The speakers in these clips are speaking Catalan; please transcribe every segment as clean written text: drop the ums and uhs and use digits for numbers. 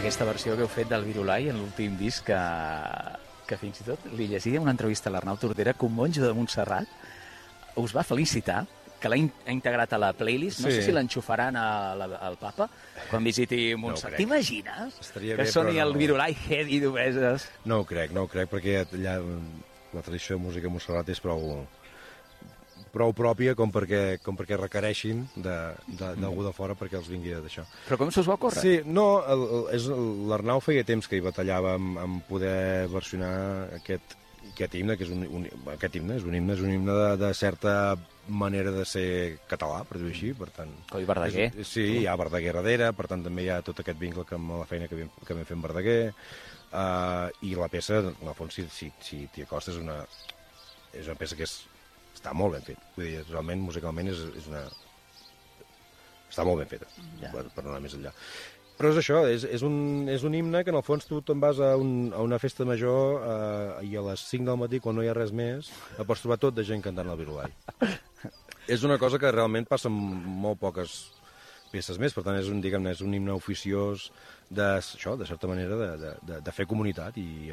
aquesta versió que heu fet del Virolai en l'últim disc que fins i tot li llegia una entrevista a l'Arnau Tordera que un monjo de Montserrat us va felicitar que l'ha integrat a la playlist. No sé si l'enxufaran al Papa quan visiti Montserrat. T'imagines que soni el Virolai Heady d'Obeses? No ho crec, perquè allà la tradició de música a Montserrat és prou pròpia com perquè requereixin d'algú de fora perquè els vingui d'això. Però com s'us va ocórrer? Sí, no, l'Arnau feia temps que hi batallava en poder versionar aquest himne, que és un himne de certa manera de ser català, per dir-ho així, per tant... Coi Verdaguer. Sí, hi ha Verdaguer darrere, per tant també hi ha tot aquest vincle amb la feina que vam fer amb Verdaguer, i la peça, en el fons, si t'hi acostes, és una peça que està molt ben feta. Vull dir, realment, musicalment, està molt ben feta, per no anar més enllà. Però és això, és un himne que en el fons tu te'n vas a una festa major i a les 5 del matí, quan no hi ha res més, pots trobar tot de gent cantant el Virolai. És una cosa que realment passa amb molt poques peces més, per tant és un himne oficiós de certa manera de fer comunitat i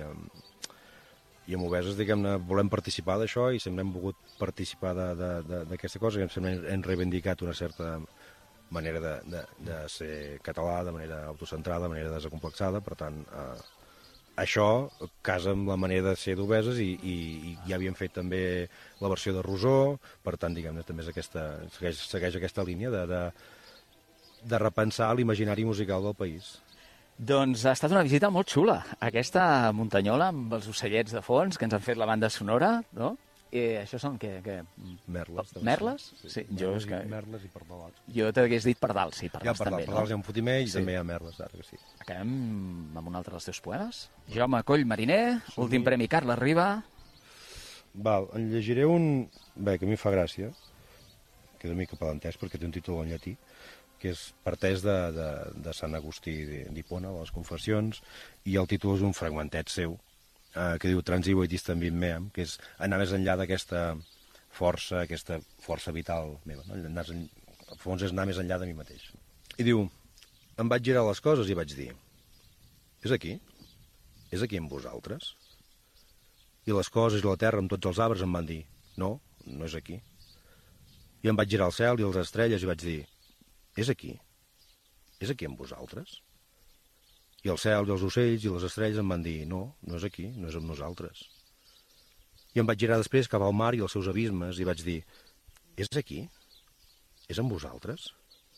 amb Obeses, diguem-ne, volem participar d'això i sempre hem volgut participar d'aquesta cosa, que sempre hem reivindicat una certa manera de ser català, de manera autocentrada, de manera desacomplexada, per tant, això casa amb la manera de ser d'Obeses i ja havíem fet també la versió de Rosó, per tant, diguem-ne, també segueix aquesta línia de repensar l'imaginari musical del país. Doncs ha estat una visita molt xula, aquesta muntanyola amb els ocellets de fons que ens han fet la banda sonora, no? I això són què? Merles. Merles? Sí, Merles i pardals. Jo t'hagués dit pardals, sí, pardals també, no? Pardals hi ha un fotimer i també hi ha merles, ara que sí. Acabem amb un altre dels teus poemes. Jaume Coll Mariner, últim premi Carles Riba. Val, en llegiré un... Bé, que a mi fa gràcia, que és una mica palantès perquè té un títol en llatí, que és parteix de Sant Agustí d'Hipona, de les Confessions, i el títol és un fragmentet seu, que diu Transivo et distinguim meam, que és anar més enllà d'aquesta força vital meva, no? Al fons és anar més enllà de mi mateix. I diu, em vaig girar les coses i vaig dir, és aquí? És aquí amb vosaltres? I les coses i la terra amb tots els arbres em van dir, no, no és aquí. I em vaig girar al cel i les estrelles i vaig dir, és aquí? És aquí amb vosaltres? I el cel i els ocells i les estrelles em van dir, no, no és aquí, no és amb nosaltres. I em vaig girar després cap al mar i els seus abismes i vaig dir, és aquí? És amb vosaltres?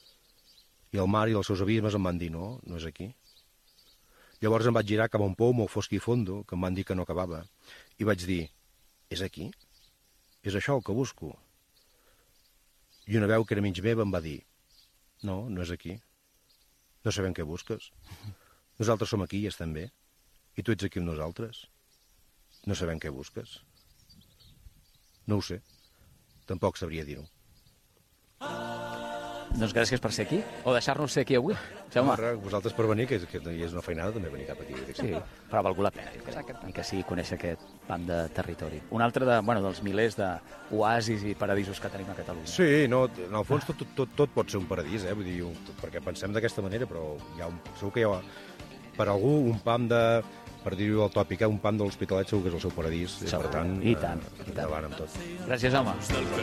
I el mar i els seus abismes em van dir, no, no és aquí. Llavors em vaig girar cap a un pou molt fosc i fondo, que em van dir que no acabava, i vaig dir, és aquí? És això el que busco? I una veu que era mig meva em va dir, no, no és aquí. No sabem què busques. Nosaltres som aquí i estem bé. I tu ets aquí amb nosaltres. No sabem què busques. No ho sé. Tampoc sabria dir-ho. Doncs gràcies per ser aquí, o deixar-nos ser aquí avui. Jaume. Vosaltres per venir, que és una feinada també venir cap aquí. Sí, però ha valgut la pena. I que sí, conèixer aquest pam de territori. Un altre dels milers d'oasis i paradisos que tenim a Catalunya. Sí, no, en el fons tot pot ser un paradís, vull dir, perquè pensem d'aquesta manera, però segur que hi ha per algú un pam per dir-ho al tòpic, un pam de l'Hospitalet segur que és el seu paradís. Segur, per tant, i tant. endavant amb tot. Gràcies, home.